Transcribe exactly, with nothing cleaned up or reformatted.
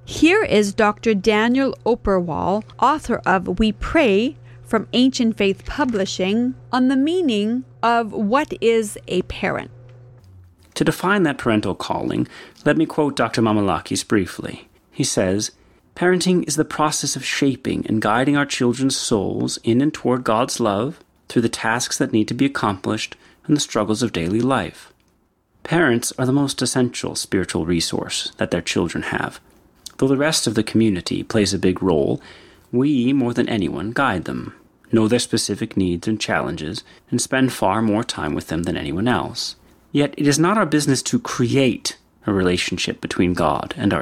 Here is Doctor Daniel Operwall, author of We Pray from Ancient Faith Publishing, on the meaning of what is a parent. To define that parental calling, let me quote Doctor Mamalakis briefly. He says, "Parenting is the process of shaping and guiding our children's souls in and toward God's love through the tasks that need to be accomplished and the struggles of daily life. Parents are the most essential spiritual resource that their children have. Though the rest of the community plays a big role, we, more than anyone, guide them, know their specific needs and challenges, and spend far more time with them than anyone else. Yet it is not our business to create a relationship between God and our